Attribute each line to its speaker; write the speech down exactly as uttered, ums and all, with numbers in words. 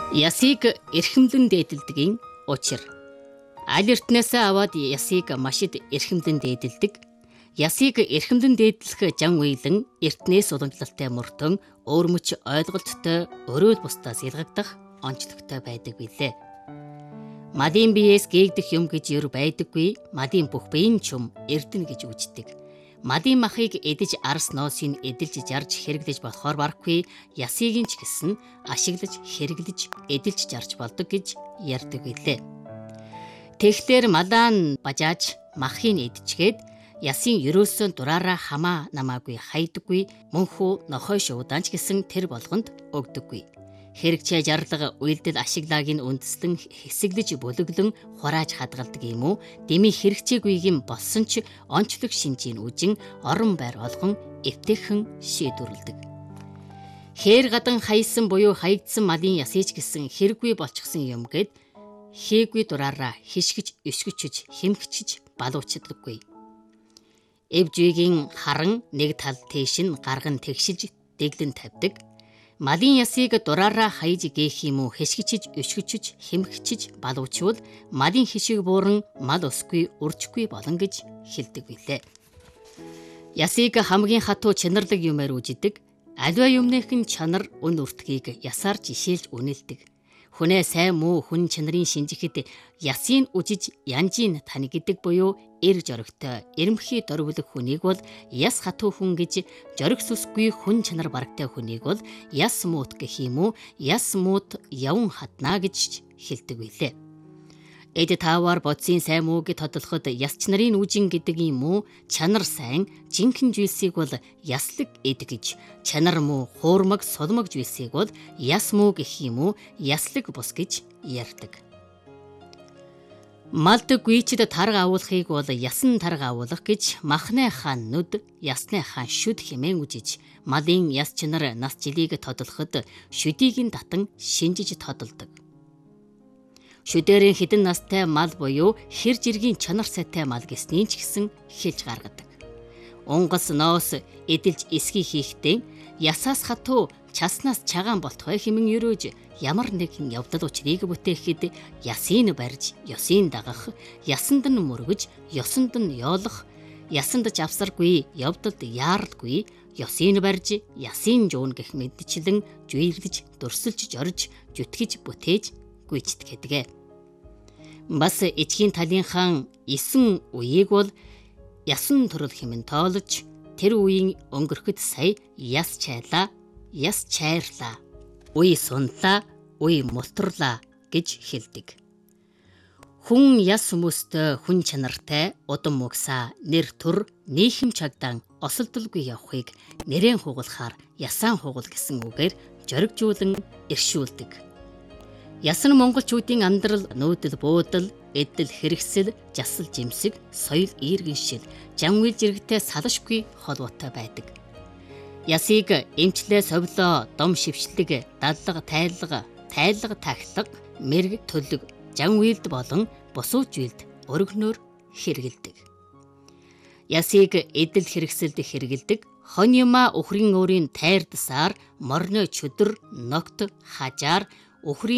Speaker 1: Ясыг эрхэмлэн дээдэлдгийн учир. Аль эртнээсээ аваад ясыг маш их эрхэмлэн дээдэлдэг. Ясыг эрхэмлэн дээдлэх жан уйлан эртнээс уламжлалтай мөртөн өөрмөч ойлголттой өрөөл бусдаас ялгагдах онцлогтой байдаг билээ. Мадын биеэс гээгдэх юм гэж ер байдаггүй, мадын бүх биеийн чум эрдэнэ гэж үздэг. Мадын махыг эдэж арс ноосыг эдэлж жарж хэрэглэж болохоор барахгүй, ясыг нь ч гэсэн ашиглаж хэрэглэж эдэлж жарж болдог гэж ярьдаг билээ. Тэгэхээр малаа нь бажааж махыг эдчгээд ясын ерөөсөө дураараа хамаа намаагүй хайдаггүй, мөнхөө нохой шуудаанч гэсэн тэр болгонд өгдөггүй. Хэрэгчээ жарлага уйлдэл ашиглагийг нь үндэслэн хэсэглэж бүлэглэн хурааж хадгалдаг юм уу? Дэмий хэрэгцээгүйг юм болсон ч онцлог шинжийн үжин орон байр олгон эвтэйхэн шийдвэрлэдэг. Хээр гадан хайсан буюу хаягдсан малын ясыч гэсэн хэрэггүй болчихсон юм гээд хийгүй дураараа хишгэж, өшгөчж, хэмхчиж балуучдаггүй. Эвжүйгийн харан нэг тал тийш нь гарган тэгшилж дэглэн тавьдаг. Малын ясыг дураараа хаяж гээх юм уу, хэшгичиж, өшгөчж, хэмхчиж балуучвал малын хишиг бууран мал өсгүй, үржихгүй болно гэж хэлдэг билээ. Ясыг хамгийн хатуу чанарлаг юмар үжидэг. Аливаа юмныхын чанар үн үртгийг ясаар жишээлж үнэлдэг. Хүнээ сайн муу хүн чанарын шинжихэд ясыг үжиж янжийн тань гэдэг буюу эр жорогтой, эрэмхий дорвлог хүнийг бол яс хатуу хүн гэж, жорог сүсгүй хүн чанар барагтай хүнийг бол яс муут гэх юм уу, яс муут явн хатнаа гэж хэлдэг билээ. Эд таавар бодсын сайн мууг тодлоход ясч нарын үжин гэдэг юм уу, чанар сайн жинхэнэ зүйлсийг бол яслаг эд гэж, чанар муу хуурмаг сулмаг зүйлсийг бол яс муу гэх юм уу, яслаг бус гэж ярьдаг. Малд гүйчд тарга агуулахыг бол ясан тарга агуулах гэж махны хаан нүд, ясны хаан шүд хэмээн үжиж, малын яс чанар нас жилийг тодлоход шүдийг нь татан шинжиж тодолдог. Шүдэрийн хідэн настай мал буюу хэр жиргийн чанар сайтай мал гэсний ч гэсэн хэлж гаргадаг. Унгас ноос эдэлж эсхий хийхдээ ясаас хатуу часнаас чагаан болтгой хэмээн өрөөж ямар нэгэн явдал учрыг бүтээхэд ясыг барьж, ёсыг дагах, ясанд нь мөргөж, ёсонд нь ёолох, ясанд ч авсаргүй, явдалд яаралгүй, ёсыг барьж, ясыг жуун гэх мэдчлэн жүйрлэж, дурсалж, жорж, жүтгэж, бүтээж гүйцэтгэх гэдэг. Бас эчхийн талынхан эсэн үеийг бол ясан төрөл хэмээн тоолж, тэр үеийн өнгөрөхөд сая яс чайлаа, яс чайрлаа, үе сунлаа, үе мултрлаа гэж хэлдэг. Хүн яс хүмүүстэй хүн чанартай, удам мөгсаа, нэр төр, нийхэм чагдан осолдолгүй явахыг нэрэн хугалахаар ясаан хугал гэсэн үгээр жоригжуулан иршүүлдэг. Ясан монголчуудын амьдрал нүүдэл буудал, эдэл хэрэгсэл, жасал жимсэг, соёл иргэншил, жан үйл зэрэгтэй салшгүй холбоотой байдаг. Ясыг эмчлээ совлоо, дом шившлэг, даллага тайлга, тайлга тахлага, мэрэг төлөг, жан үйлд болон бусууч үйлд өргөнөөр хэрэгэлдэг. Ясыг эдэл хэрэгсэлд хэрэгэлдэг. Хон юма өхрийн өөрийн тайрдсаар, морной чөдөр, ногт хажаар, өхрийн